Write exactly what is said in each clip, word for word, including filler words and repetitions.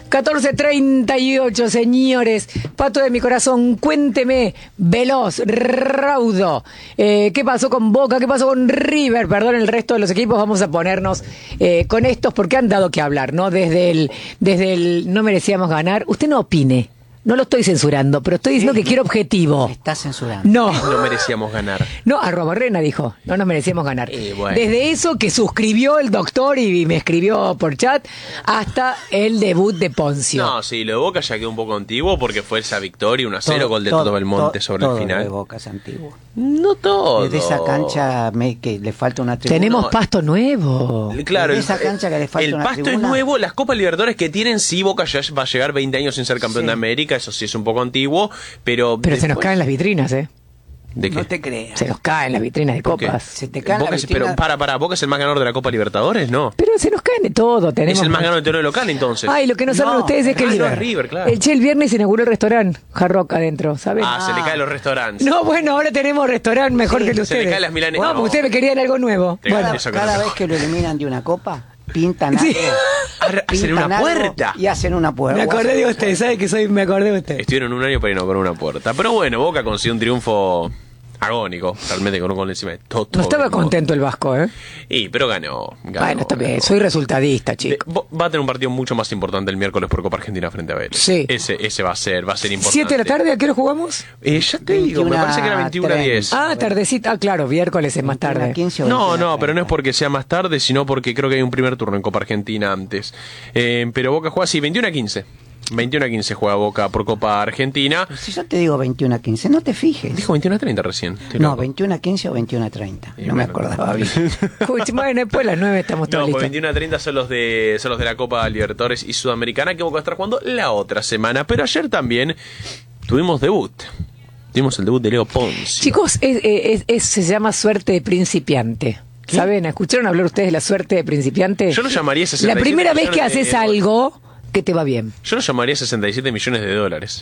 catorce treinta y ocho, señores. Pato de mi corazón, cuénteme, veloz, raudo. Eh, ¿Qué pasó con Boca? ¿Qué pasó con River? Perdón, el resto de los equipos. Vamos a ponernos eh, con estos porque han dado que hablar, ¿no? Desde el, desde el no merecíamos ganar. Usted no opine. No lo estoy censurando, pero estoy diciendo Sí, que quiero objetivo. Está censurando. No. No merecíamos ganar. No, arroba Rena dijo, no nos merecíamos ganar. Eh, bueno. Desde eso que suscribió el doctor y me escribió por chat, hasta el debut de Poncio. No, sí, lo de Boca ya quedó un poco antiguo porque fue esa victoria, uno a cero, Todo- gol de todo- Toto Belmonte todo- sobre todo el final. lo de Boca es antiguo. No todo. Desde esa cancha me, que le falta una tribuna. Tenemos no. pasto nuevo. Claro, Desde el, esa cancha que le falta el una pasto tribuna. es nuevo, las Copas Libertadores que tienen, sí, Boca ya va a llegar veinte años sin ser campeón Sí. de América, eso sí es un poco antiguo, pero... Pero se nos después- caen las vitrinas, ¿eh? ¿De qué? No te creas. Se nos caen las vitrinas de ¿Por qué? copas. Se te cae la Boca es- vitrina. pero para, para, ¿Boca es el más ganador de la Copa Libertadores? No. Pero se nos caen de todo. Tenemos Es el más ganador del torneo local, entonces. Ay, lo que no saben No, ustedes es que ah, el, no, es River, claro. el Che el viernes inauguró el restaurante Hard Rock adentro, ¿saben? Ah, se le caen los restaurantes. No, bueno, ahora tenemos restaurante mejor Sí, que el de se le ustedes. caen las milanesas. No, No. porque ustedes me querían algo nuevo. Te Bueno, ganas. Cada, Eso que cada no- vez que lo eliminan de una copa, pintan Sí. algo. Hacen pintan una algo puerta. Y hacen una puerta. me acordé de usted, ¿sabe que soy? Me acordé de usted. Estuvieron un año para inaugurar una puerta. Pero bueno, Boca consiguió un triunfo agónico, realmente con un gol encima de Toto. No estaba Belmonte. contento el Vasco, ¿eh? Y, pero ganó. ganó Bueno, está bien, ganó. soy resultadista, De- chico. vo- va a tener un partido mucho más importante el miércoles por Copa Argentina frente a Vélez. Sí. Ese, ese va a ser, va a ser importante. ¿Siete de la tarde? ¿A qué hora jugamos? Eh, ya te digo, me veintiuna parece que era veintiuno a diez. Ah, tardecita. Ah, claro, miércoles es más tarde. quince o No, veintiuno, no, pero no es treinta. porque sea más tarde, sino porque creo que hay un primer turno en Copa Argentina antes. Eh, pero Boca juega así, veintiuno a quince. veintiuno a quince juega Boca por Copa Argentina. Si yo te digo veintiuno a quince, no te fijes. Dijo veintiuno a treinta recién. Estoy No, loco. veintiuno a quince o veintiuno a treinta. Y No me bueno. acordaba bien. Escuche, bueno, después de las nueve estamos todos No, pues listos. veintiuno a treinta son los de son los de la Copa Libertadores y Sudamericana que Boca va a estar jugando la otra semana. Pero ayer también tuvimos debut. Tuvimos el debut de Leo Ponzi. Chicos, es, es- es- se llama suerte de principiante. ¿Saben? ¿Escucharon hablar ustedes de la suerte de principiante? Yo lo llamaría La sesenta y siete primera vez que millones de haces dólares. algo que te va bien. Yo lo llamaría sesenta y siete millones de dólares.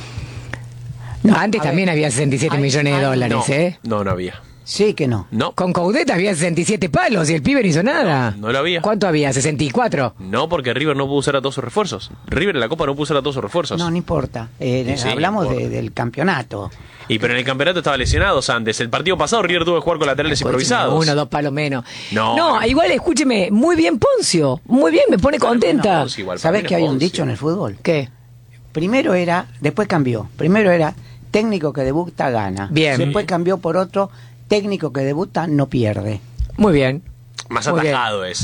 No, antes A también ver, había sesenta y siete hay- millones de hay- dólares, No, ¿eh? no, no había. Sí que no. No, Con Coudet había sesenta y siete palos y el pibe no hizo nada. No, no lo había. ¿Cuánto había? ¿sesenta y cuatro? no, porque River no pudo usar a todos sus refuerzos. River en la Copa no pudo usar a todos sus refuerzos. No, no importa. Eh, Y sí, hablamos importa. de- del campeonato. Y pero en el campeonato estaba lesionados antes. El partido pasado River tuvo que jugar con laterales improvisados. Uno, dos palos menos. No. No, igual escúcheme, muy bien Poncio. Muy bien, me pone contenta. Poncio igual, para ¿Sabés mí que es hay un Poncio. dicho en el fútbol? ¿Qué? Primero era, después cambió. Primero era técnico que debuta gana. Bien. Después cambió por otro técnico que debuta no pierde. Muy bien. Más Muy bien. atajado es.